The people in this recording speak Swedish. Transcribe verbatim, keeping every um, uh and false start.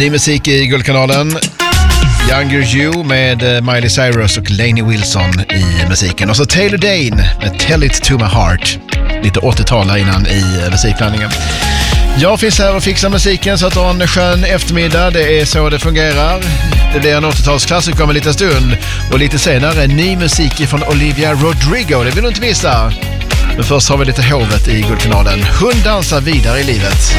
Ny musik i Guldkanalen. Younger You med Miley Cyrus och Lainey Wilson i musiken. Och så Taylor Dane med Tell It To My Heart. Lite åttiotal innan i musikblandningen. Jag finns här och fixar musiken så att du har en skön eftermiddag. Det är så det fungerar. Det blir en åttiotalsklassiker om en liten stund. Och lite senare ny musik från Olivia Rodrigo. Det vill du inte missa. Men först har vi lite hovet i Guldkanalen. Hon dansar vidare i livet.